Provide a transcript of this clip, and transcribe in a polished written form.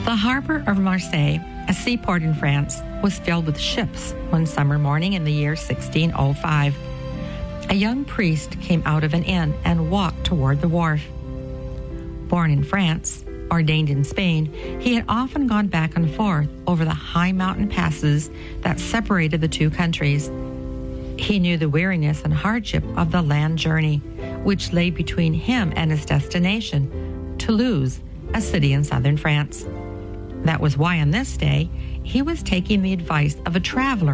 The harbor of Marseille, a seaport in France, was filled with ships one summer morning in the year 1605. A young priest came out of an inn and walked toward the wharf. Born in France, ordained in Spain, he had often gone back and forth over the high mountain passes that separated the two countries. He knew the weariness and hardship of the land journey, which lay between him and his destination, Toulouse, a city in southern France. That was why on this day, he was taking the advice of a traveler